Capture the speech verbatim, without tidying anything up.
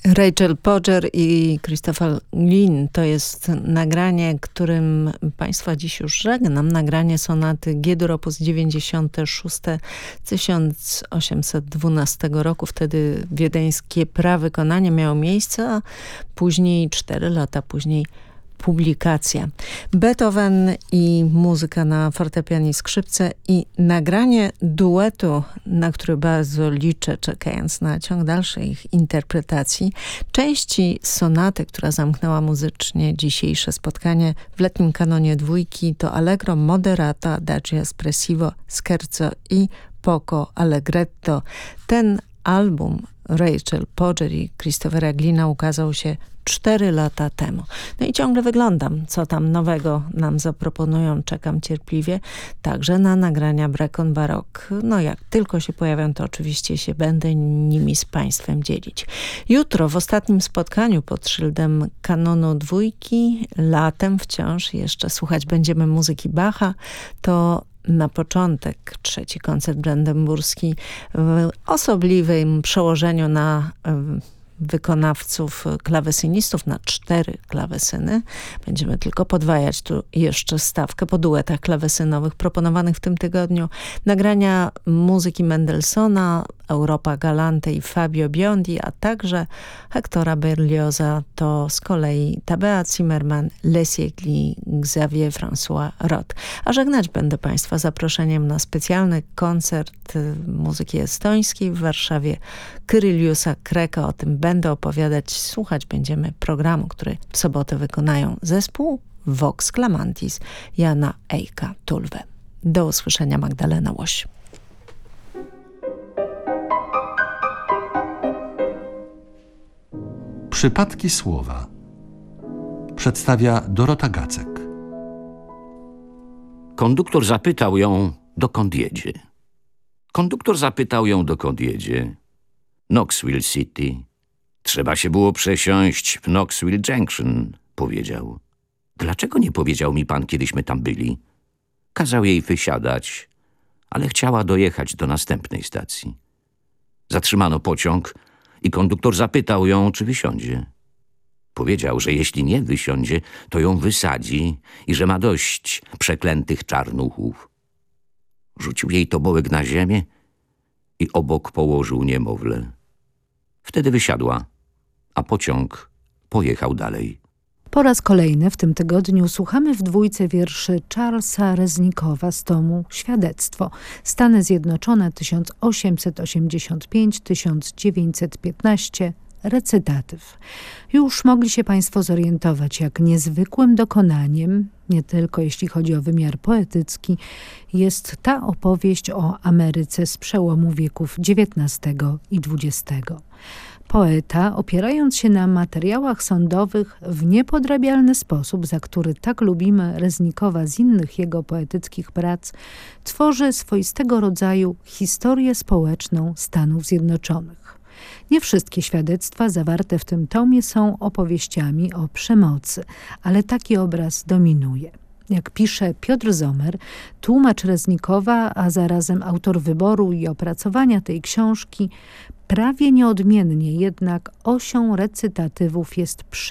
Rachel Podger i Christopher Glynn to jest nagranie, którym Państwa dziś już żegnam. Nagranie sonaty G-dur op. dziewięćdziesiąte szóste tysiąc osiemset dwunastego roku. Wtedy wiedeńskie prawykonanie miało miejsce, a później, cztery lata później, publikacja. Beethoven i muzyka na fortepianie i skrzypce i nagranie duetu, na który bardzo liczę, czekając na ciąg dalszej ich interpretacji, części sonaty, która zamknęła muzycznie dzisiejsze spotkanie w letnim kanonie dwójki, to Allegro moderato, Adagio espressivo, Scherzo i Poco allegretto. Ten album Rachel Podger i Christophera Glyna ukazał się cztery lata temu. No i ciągle wyglądam, co tam nowego nam zaproponują. Czekam cierpliwie także na nagrania Brecon Baroque. No jak tylko się pojawią, to oczywiście się będę nimi z Państwem dzielić. Jutro w ostatnim spotkaniu pod szyldem kanonu dwójki, latem wciąż jeszcze słuchać będziemy muzyki Bacha. To na początek trzeci koncert brandenburski w osobliwym przełożeniu na wykonawców, klawesynistów, na cztery klawesyny. Będziemy tylko podwajać tu jeszcze stawkę po duetach klawesynowych proponowanych w tym tygodniu. Nagrania muzyki Mendelssohna, Europa Galante i Fabio Biondi, a także Hectora Berlioza, to z kolei Tabea Zimmermann, Les Siècles, Xavier François Roth. A żegnać będę Państwa zaproszeniem na specjalny koncert muzyki estońskiej w Warszawie Kyryliusa Kreka. O tym będę opowiadać. Słuchać będziemy programu, który w sobotę wykonają zespół Vox Clamantis Jana Ejka Tulwe. Do usłyszenia, Magdalena Łoś. Przypadki słowa przedstawia Dorota Gacek. Konduktor zapytał ją, dokąd jedzie. Konduktor zapytał ją, dokąd jedzie. Knoxville City. Trzeba się było przesiąść w Knoxville Junction, powiedział. Dlaczego nie powiedział mi pan, kiedyśmy tam byli? Kazał jej wysiadać, ale chciała dojechać do następnej stacji. Zatrzymano pociąg i konduktor zapytał ją, czy wysiądzie. Powiedział, że jeśli nie wysiądzie, to ją wysadzi i że ma dość przeklętych czarnuchów. Rzucił jej tobołek na ziemię i obok położył niemowlę. Wtedy wysiadła, a pociąg pojechał dalej. Po raz kolejny w tym tygodniu słuchamy w dwójce wierszy Charlesa Reznikowa z tomu Świadectwo. Stany Zjednoczone tysiąc osiemset osiemdziesiąt pięć do tysiąc dziewięćset piętnaście. Recytatyw. Już mogli się Państwo zorientować, jak niezwykłym dokonaniem, nie tylko jeśli chodzi o wymiar poetycki, jest ta opowieść o Ameryce z przełomu wieków dziewiętnastego i dwudziestego. Poeta, opierając się na materiałach sądowych w niepodrabialny sposób, za który tak lubimy Reznikowa z innych jego poetyckich prac, tworzy swoistego rodzaju historię społeczną Stanów Zjednoczonych. Nie wszystkie świadectwa zawarte w tym tomie są opowieściami o przemocy, ale taki obraz dominuje. Jak pisze Piotr Zomer, tłumacz Reznikowa, a zarazem autor wyboru i opracowania tej książki, prawie nieodmiennie jednak osią recytatywów jest